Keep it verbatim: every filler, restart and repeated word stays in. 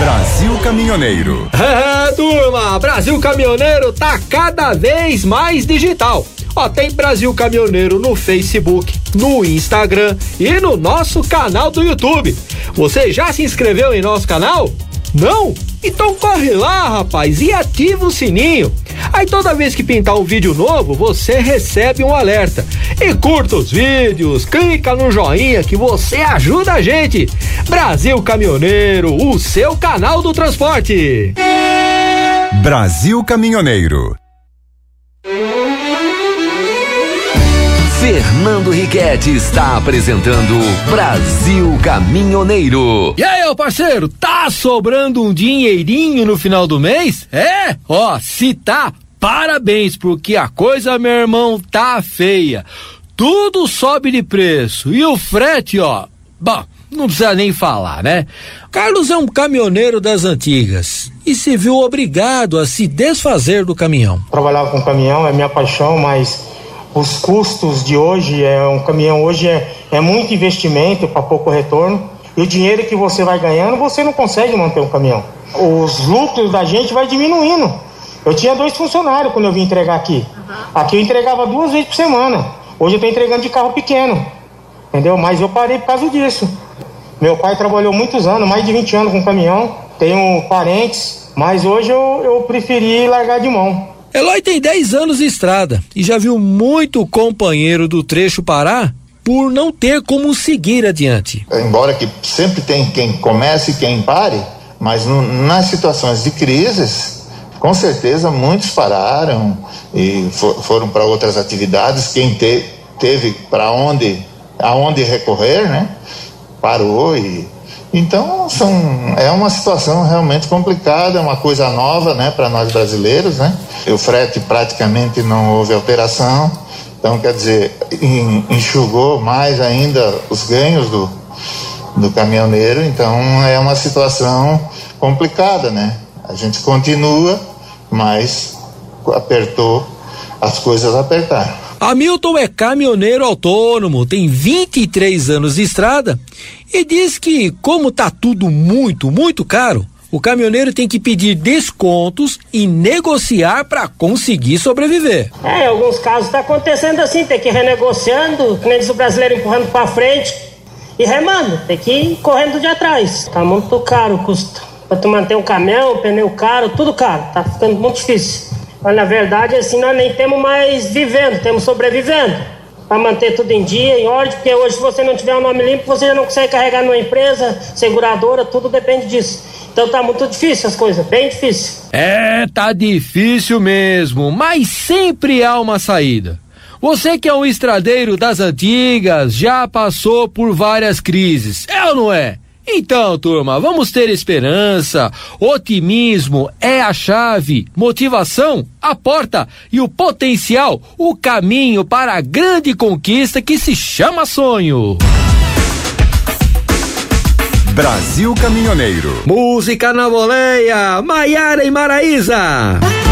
Brasil Caminhoneiro. É, turma, Brasil Caminhoneiro tá cada vez mais digital. Ó, tem Brasil Caminhoneiro no Facebook, no Instagram e no nosso canal do YouTube. Você já se inscreveu em nosso canal? Não? Então corre lá, rapaz, e ativa o sininho. Aí toda vez que pintar um vídeo novo, você recebe um alerta. E curta os vídeos, clica no joinha que você ajuda a gente. Brasil Caminhoneiro, o seu canal do transporte. Brasil Caminhoneiro. Fernando Riquetti está apresentando Brasil Caminhoneiro. E aí, ô parceiro, tá sobrando um dinheirinho no final do mês? É? Ó, se tá, parabéns, porque a coisa, meu irmão, tá feia. Tudo sobe de preço e o frete, ó, bom, não precisa nem falar, né? Carlos é um caminhoneiro das antigas e se viu obrigado a se desfazer do caminhão. Trabalhar com caminhão é minha paixão, mas os custos de hoje, é um caminhão hoje é, é muito investimento para pouco retorno, e o dinheiro que você vai ganhando, você não consegue manter um caminhão. Os lucros da gente vai diminuindo. Eu tinha dois funcionários quando eu vim entregar aqui. Aqui eu entregava duas vezes por semana. Hoje eu estou entregando de carro pequeno, entendeu? Mas eu parei por causa disso. Meu pai trabalhou muitos anos, mais de vinte anos com caminhão, tenho parentes, mas hoje eu, eu preferi largar de mão. Eloy tem dez anos de estrada e já viu muito companheiro do trecho parar por não ter como seguir adiante. Embora que sempre tem quem comece e quem pare, mas no, nas situações de crises, com certeza muitos pararam e for, foram para outras atividades. Quem te, teve para onde, aonde recorrer, né, parou e então são, é uma situação realmente complicada, é uma coisa nova, né, para nós brasileiros, né? O frete praticamente não houve alteração, então quer dizer, enxugou mais ainda os ganhos do, do caminhoneiro, então é uma situação complicada, né? A gente continua, mas apertou, as coisas apertaram. Hamilton é caminhoneiro autônomo, tem vinte e três anos de estrada e diz que, como tá tudo muito, muito caro, o caminhoneiro tem que pedir descontos e negociar para conseguir sobreviver. É, em alguns casos tá acontecendo assim, tem que ir renegociando, que nem diz o brasileiro, empurrando para frente e remando, tem que ir correndo de atrás. Tá muito caro o custo. Pra tu manter um caminhão, pneu caro, tudo caro, tá ficando muito difícil. Mas na verdade assim nós nem temos mais vivendo, temos sobrevivendo para manter tudo em dia, em ordem, porque hoje se você não tiver um nome limpo você já não consegue carregar numa empresa, seguradora, tudo depende disso. Então tá muito difícil as coisas, bem difícil. É, tá difícil mesmo, mas sempre há uma saída. Você que é um estradeiro das antigas, já passou por várias crises, é ou não é? Então, turma, vamos ter esperança, otimismo é a chave, motivação, a porta e o potencial, o caminho para a grande conquista que se chama sonho. Brasil Caminhoneiro. Música na boleia, Maiara e Maraísa.